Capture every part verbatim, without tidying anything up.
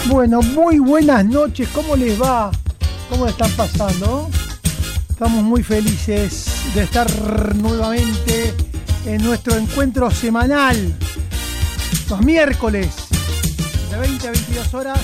Bueno, muy buenas noches, ¿cómo les va? ¿Cómo le están pasando? Estamos muy felices de estar nuevamente en nuestro encuentro semanal, los miércoles, de veinte a veintidós horas,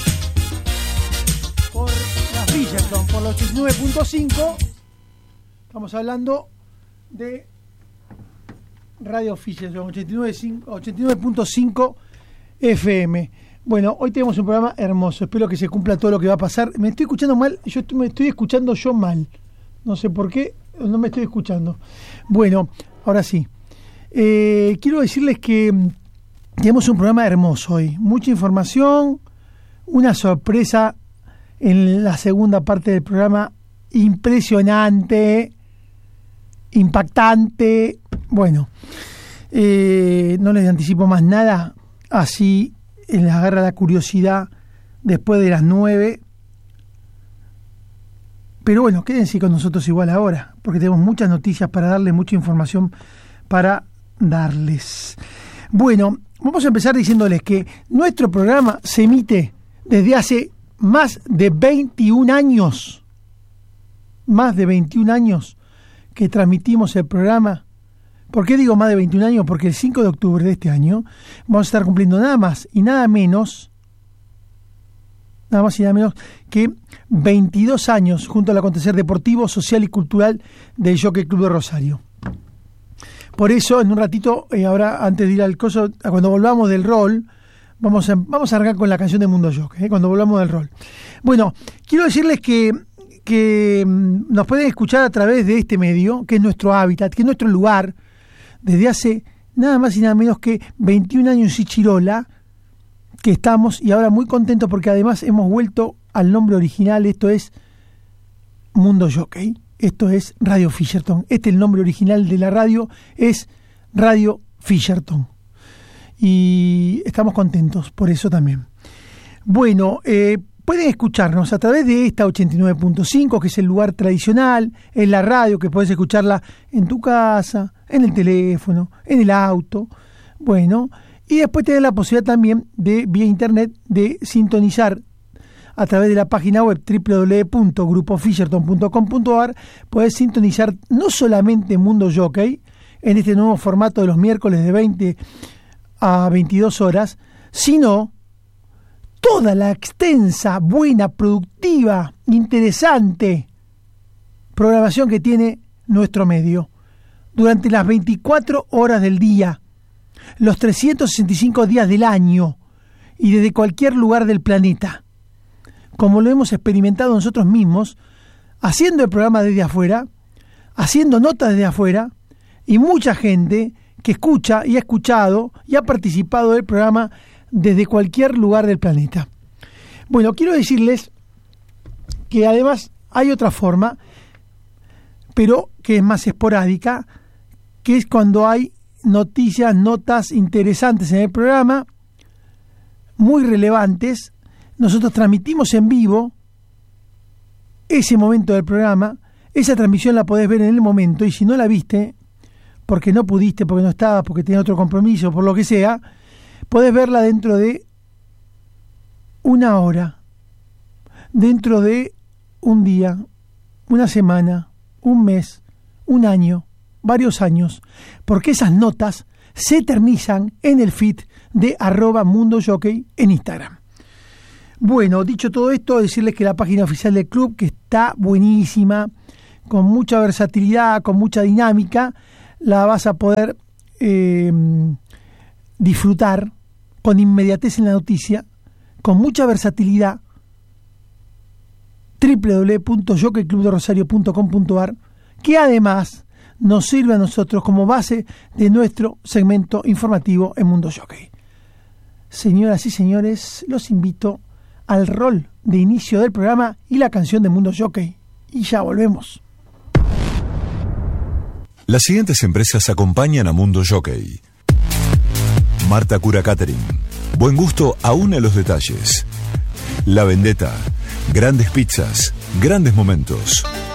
por la Fisherton, por los ochenta y nueve punto cinco. Estamos hablando de Radio Fisherton, ochenta y nueve punto cinco F M. Bueno, hoy tenemos un programa hermoso. Espero que se cumpla todo lo que va a pasar. Me estoy escuchando mal. Yo estoy, me estoy escuchando yo mal. No sé por qué. No me estoy escuchando. Bueno, ahora sí. Eh, quiero decirles que tenemos un programa hermoso hoy. Mucha información. Una sorpresa en la segunda parte del programa. Impresionante. Impactante. Bueno. Eh, no les anticipo más nada. Así les agarra la curiosidad después de las nueve. Pero bueno, quédense con nosotros igual ahora, porque tenemos muchas noticias para darles, mucha información para darles. Bueno, vamos a empezar diciéndoles que nuestro programa se emite desde hace más de veintiún años. Más de veintiún años que transmitimos el programa. ¿Por qué digo más de veintiún años? Porque el cinco de octubre de este año vamos a estar cumpliendo nada más y nada menos, nada más y nada menos que veintidós años junto al acontecer deportivo, social y cultural del Jockey Club de Rosario. Por eso, en un ratito, eh, ahora antes de ir al coso, cuando volvamos del rol, vamos a, vamos a arrancar con la canción de Mundo Jockey, eh, cuando volvamos del rol. Bueno, quiero decirles que, que nos pueden escuchar a través de este medio, que es nuestro hábitat, que es nuestro lugar, desde hace nada más y nada menos que veintiún años y chirola que estamos, y ahora muy contentos porque además hemos vuelto al nombre original. Esto es Mundo Jockey, esto es Radio Fisherton, este es el nombre original de la radio, es Radio Fisherton, y estamos contentos por eso también. Bueno, eh, pueden escucharnos a través de esta ochenta y nueve punto cinco, que es el lugar tradicional, es la radio que puedes escucharla en tu casa, en el teléfono, en el auto. Bueno, y después tenés la posibilidad también de, vía internet, de sintonizar a través de la página web doble u doble u doble u punto grupo fisherton punto com punto a r. Podés sintonizar no solamente Mundo Jockey en este nuevo formato de los miércoles de veinte a veintidós horas, sino toda la extensa, buena, productiva, interesante programación que tiene nuestro medio durante las veinticuatro horas del día, los trescientos sesenta y cinco días del año y desde cualquier lugar del planeta, como lo hemos experimentado nosotros mismos, haciendo el programa desde afuera, haciendo notas desde afuera, y mucha gente que escucha y ha escuchado y ha participado del programa desde cualquier lugar del planeta. Bueno, quiero decirles que además hay otra forma, pero que es más esporádica, que es cuando hay noticias, notas interesantes en el programa, muy relevantes. Nosotros transmitimos en vivo ese momento del programa. Esa transmisión la podés ver en el momento, y si no la viste, porque no pudiste, porque no estabas, porque tenías otro compromiso, por lo que sea, podés verla dentro de una hora, dentro de un día, una semana, un mes, un año, varios años, porque esas notas se eternizan en el feed de arroba Mundo Jockey en Instagram. Bueno, dicho todo esto, decirles que la página oficial del club, que está buenísima, con mucha versatilidad, con mucha dinámica, la vas a poder eh, disfrutar con inmediatez en la noticia, con mucha versatilidad. doble u doble u doble u punto jockey club de rosario punto com punto a r, que además nos sirve a nosotros como base de nuestro segmento informativo en Mundo Jockey. Señoras y señores, los invito al rol de inicio del programa y la canción de Mundo Jockey, y ya volvemos. Las siguientes empresas acompañan a Mundo Jockey: Marta Cura Catering, buen gusto aún en los detalles; La Vendetta, grandes pizzas, grandes momentos;